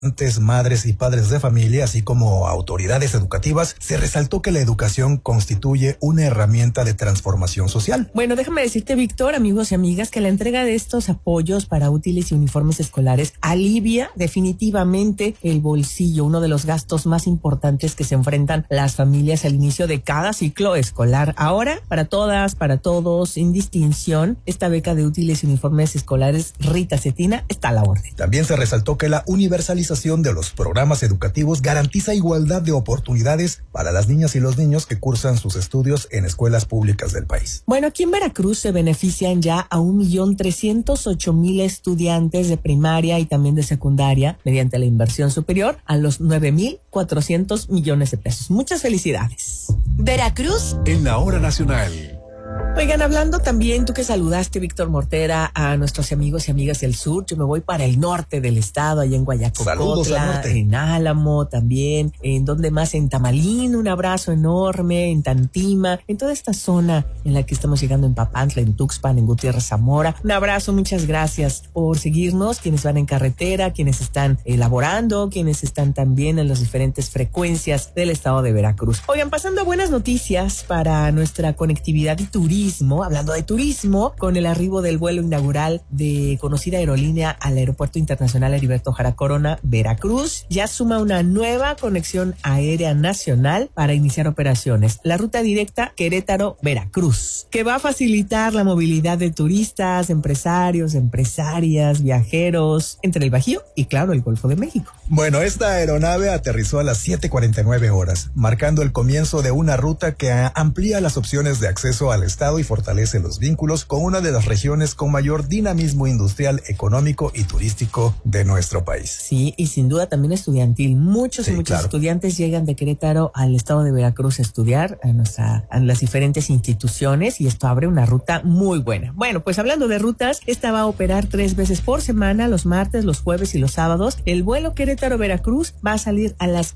madres y padres de familia, así como autoridades educativas, se resaltó que la educación constituye una herramienta de transformación social. Bueno, déjame decirte, Víctor, amigos y amigas, que la entrega de estos apoyos para útiles y uniformes escolares alivia definitivamente el bolsillo, uno de los gastos más importantes que se enfrentan las familias al inicio de cada ciclo escolar. Ahora, para todas, para todos, sin distinción, esta beca de útiles y uniformes escolares Rita Cetina está a la orden. También se resaltó que la universalización de los programas educativos garantiza igualdad de oportunidades para las niñas y los niños que cursan sus estudios en escuelas públicas del país. Bueno, aquí en Veracruz se benefician ya a 1,308,000 estudiantes de primaria y también de secundaria mediante la inversión superior a los 9,400 millones de pesos. Muchas felicidades. Veracruz en la hora nacional. Oigan, hablando también, tú que saludaste, Víctor Mortera, a nuestros amigos y amigas del sur, yo me voy para el norte del estado, allá en Guayacocotla, en Álamo también, en donde más, en Tamalín, un abrazo enorme, en Tantima, en toda esta zona en la que estamos llegando, en Papantla, en Tuxpan, en Gutiérrez Zamora. Un abrazo, muchas gracias por seguirnos, quienes van en carretera, quienes están elaborando, quienes están también en las diferentes frecuencias del estado de Veracruz. Oigan, pasando a buenas noticias para nuestra conectividad y turismo, hablando de turismo, con el arribo del vuelo inaugural de conocida aerolínea al Aeropuerto Internacional Heriberto Jara Corona, Veracruz, ya suma una nueva conexión aérea nacional para iniciar operaciones. La ruta directa Querétaro-Veracruz, que va a facilitar la movilidad de turistas, empresarios, empresarias, viajeros, entre el Bajío y, claro, el Golfo de México. Bueno, esta aeronave aterrizó a las 7:49 horas, marcando el comienzo de una ruta que amplía las opciones de acceso al estado y fortalece los vínculos con una de las regiones con mayor dinamismo industrial, económico y turístico de nuestro país. Sí, y sin duda también estudiantil. Muchos estudiantes llegan de Querétaro al estado de Veracruz a estudiar a las diferentes instituciones, y esto abre una ruta muy buena. Bueno, pues hablando de rutas, esta va a operar 3 veces por semana, los martes, los jueves y los sábados. El vuelo Querétaro-Veracruz va a salir a las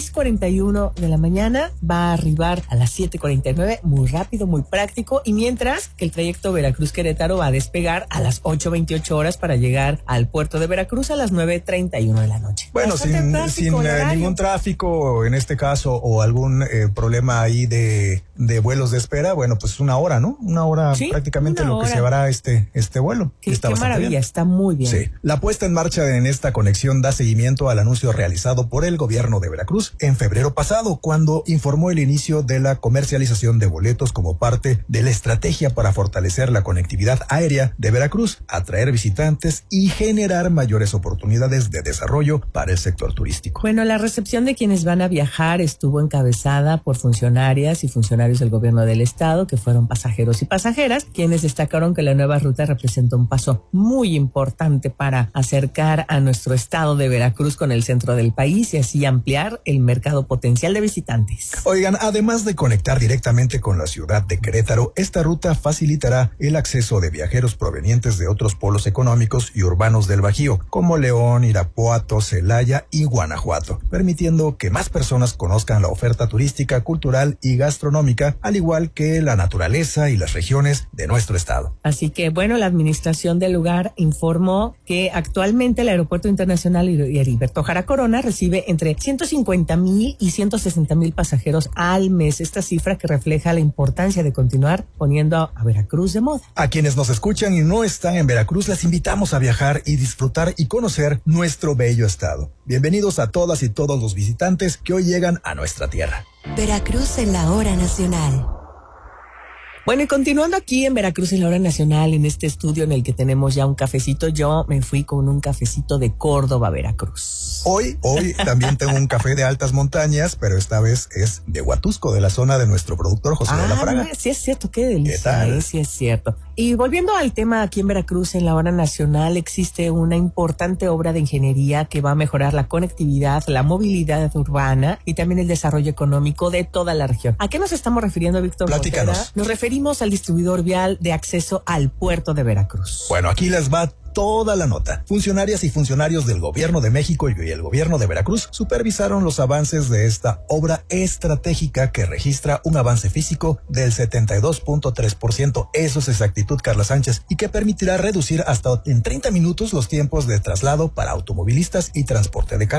6:41 de la mañana, va a arribar a las 7:49, muy rápido, muy práctico, y mientras que el trayecto Veracruz-Querétaro va a despegar a las 8:28 horas para llegar al puerto de Veracruz a las 9:31 de la noche. Bueno, sin ningún tráfico en este caso, o algún problema ahí de vuelos de espera, bueno, pues una hora, ¿no? Una hora, sí, prácticamente lo que se llevará este vuelo. Qué maravilla, bien. Está muy bien. Sí. La puesta en marcha en esta conexión da seguimiento al anuncio realizado por el gobierno de Veracruz en febrero pasado, cuando informó el inicio de la comercialización de boletos como parte de la estrategia para fortalecer la conectividad aérea de Veracruz, atraer visitantes y generar mayores oportunidades de desarrollo para el sector turístico. Bueno, la recepción de quienes van a viajar estuvo encabezada por funcionarias y funcionarios del gobierno del estado, que fueron pasajeros y pasajeras, quienes destacaron que la nueva ruta representa un paso muy importante para acercar a nuestro estado de Veracruz con el centro del país y así ampliar el mercado potencial de visitantes. Oigan, además de conectar directamente con la ciudad de Querétaro, esta ruta facilitará el acceso de viajeros provenientes de otros polos económicos y urbanos del Bajío, como León, Irapuato, Celaya y Guanajuato, permitiendo que más personas conozcan la oferta turística, cultural y gastronómica, al igual que la naturaleza y las regiones de nuestro estado. Así que, bueno, la administración del lugar informó que actualmente el Aeropuerto Internacional Heriberto Jara Corona recibe entre 150,000 y 160,000 pasajeros al mes. Esta cifra que refleja la importancia de continuar poniendo a Veracruz de moda. A quienes nos escuchan y no están en Veracruz, les invitamos a viajar y disfrutar y conocer nuestro bello estado. Bienvenidos a todas y todos los visitantes que hoy llegan a nuestra tierra. Veracruz en la hora nacional. Bueno, y continuando aquí en Veracruz en la hora nacional, en este estudio en el que tenemos ya un cafecito, yo me fui con un cafecito de Córdoba, Veracruz. Hoy también tengo un café de altas montañas, pero esta vez es de Huatusco, de la zona de nuestro productor José de la Fraga. Sí es cierto, qué delicia, sí es cierto. Y volviendo al tema aquí en Veracruz en la hora nacional, existe una importante obra de ingeniería que va a mejorar la conectividad, la movilidad urbana y también el desarrollo económico de toda la región. ¿A qué nos estamos refiriendo, Víctor? Platícanos. Nos referimos al distribuidor vial de acceso al puerto de Veracruz. Bueno, aquí les va toda la nota. Funcionarias y funcionarios del Gobierno de México y el Gobierno de Veracruz supervisaron los avances de esta obra estratégica que registra un avance físico del 72.3%. Eso es exactitud, Carla Sánchez, y que permitirá reducir hasta en 30 minutos los tiempos de traslado para automovilistas y transporte de carga.